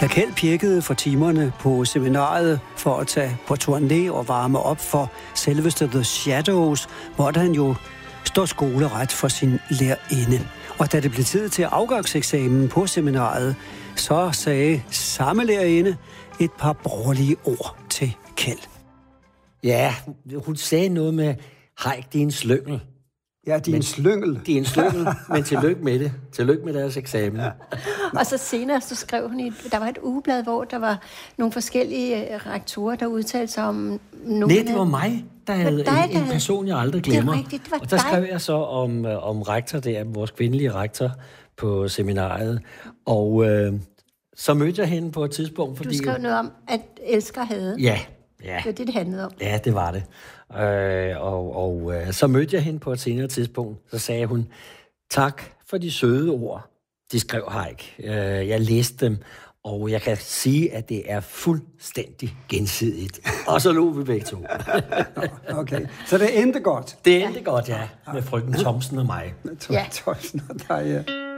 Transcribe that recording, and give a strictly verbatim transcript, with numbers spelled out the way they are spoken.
Da Kjeld pirkede for timerne på seminariet for at tage på turné og varme op for selveste The Shadows, måtte han jo stå skoleret for sin lærerinde. Og da det blev tid til afgangseksamen på seminariet, så sagde samme lærerinde et par borgerlige ord til Kjeld. Ja, hun sagde noget med, hej, det er en slyngel. Ja, det er en slyngel. Det er en slyngel, men tillykke med det. Tillykke med deres eksamen. Ja. Og så senere, så skrev hun, i, der var et ugeblad, hvor der var nogle forskellige rektorer, der udtalte sig om... Nej, det var mig, der havde dig, en, en person, jeg aldrig glemmer. Det er rigtigt, det var og der dig. skrev jeg så om, om rektor, det er vores kvindelige rektor på seminariet. Og øh, så mødte jeg hende på et tidspunkt, fordi... Du skrev noget om, at elsker havde. Ja, ja. Det var det, det handlede om. Ja, det var det. Øh, og og øh, så mødte jeg hende på et senere tidspunkt. Så sagde hun, tak for de søde ord. De skrev Heik. Øh, jeg læste dem, og jeg kan sige, at det er fuldstændig gensidigt. Og så lå vi begge to. Okay, så det endte godt? Det endte godt, ja. Med frøken Thomsen og mig. Ja. Thomsen og dig, ja.